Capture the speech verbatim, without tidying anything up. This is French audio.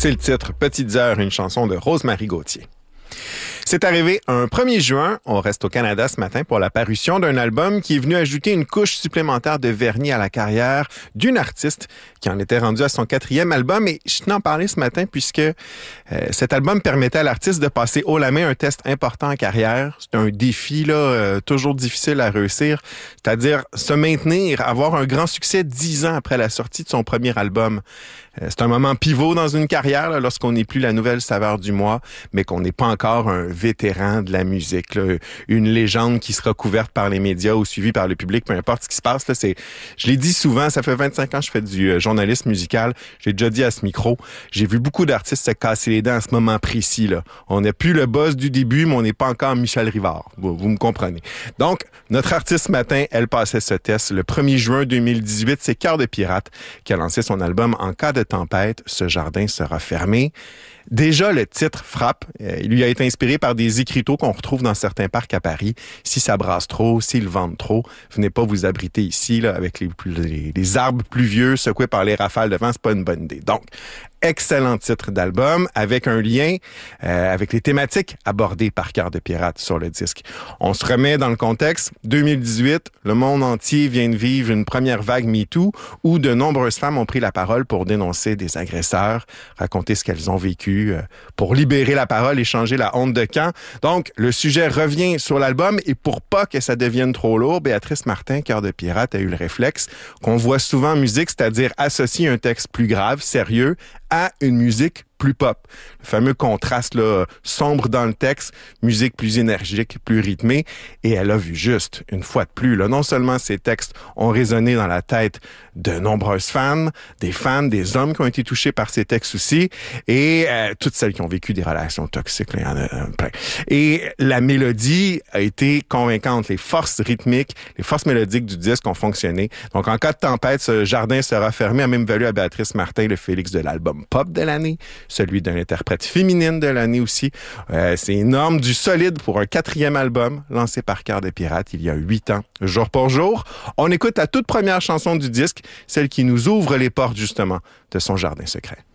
C'est le titre Petites heures, une chanson de Rose-Marie Gauthier. C'est arrivé un premier juin, on reste au Canada ce matin pour la parution d'un album qui est venu ajouter une couche supplémentaire de vernis à la carrière d'une artiste qui en était rendue à son quatrième album. Et je tenais à en parler ce matin puisque euh, cet album permettait à l'artiste de passer haut la main un test important en carrière. C'est un défi là euh, toujours difficile à réussir, c'est-à-dire se maintenir, avoir un grand succès dix ans après la sortie de son premier album. Euh, c'est un moment pivot dans une carrière là, lorsqu'on n'est plus la nouvelle saveur du mois, mais qu'on n'est pas encore un vétéran de la musique, là, une légende qui sera couverte par les médias ou suivie par le public, peu importe ce qui se passe. Là, c'est, je l'ai dit souvent, ça fait vingt-cinq ans que je fais du euh, journalisme musical. J'ai déjà dit à ce micro, j'ai vu beaucoup d'artistes se casser les dents à ce moment précis. Là. On n'a plus le buzz du début, mais on n'est pas encore Michel Rivard. Vous, vous me comprenez. Donc, notre artiste ce matin, elle passait ce test. Le premier juin deux mille dix-huit, c'est Cœur de pirate qui a lancé son album En cas de tempête, ce jardin sera fermé. Déjà, le titre frappe. Il lui a été inspiré par des écriteaux qu'on retrouve dans certains parcs à Paris. Si ça brasse trop, s'il vente trop, venez pas vous abriter ici, là, avec les, les, les arbres pluvieux secoués par les rafales de vent, c'est pas une bonne idée. Donc, excellent titre d'album avec un lien euh, avec les thématiques abordées par Cœur de pirate sur le disque. On se remet dans le contexte. deux mille dix-huit, le monde entier vient de vivre une première vague MeToo où de nombreuses femmes ont pris la parole pour dénoncer des agresseurs, raconter ce qu'elles ont vécu, euh, pour libérer la parole et changer la honte de camp. Donc, le sujet revient sur l'album et pour pas que ça devienne trop lourd, Béatrice Martin, Cœur de pirate, a eu le réflexe qu'on voit souvent en musique, c'est-à-dire associer un texte plus grave, sérieux, à une musique plus pop. Le fameux contraste là, sombre dans le texte, musique plus énergique, plus rythmée. Et elle a vu juste, une fois de plus, là, non seulement ces textes ont résonné dans la tête de nombreuses fans, des fans, des hommes qui ont été touchés par ces textes aussi, et euh, toutes celles qui ont vécu des relations toxiques, là, il y en a euh, plein. Et la mélodie a été convaincante. Les forces rythmiques, les forces mélodiques du disque ont fonctionné. Donc, en cas de tempête, ce jardin sera fermé, a même valu à Béatrice Martin le Félix de l'album pop de l'année, celui de l'interprète féminine de l'année aussi. Euh, c'est énorme, du solide pour un quatrième album lancé par Cœur de pirate il y a huit ans, jour pour jour. On écoute la toute première chanson du disque, celle qui nous ouvre les portes justement de son jardin secret.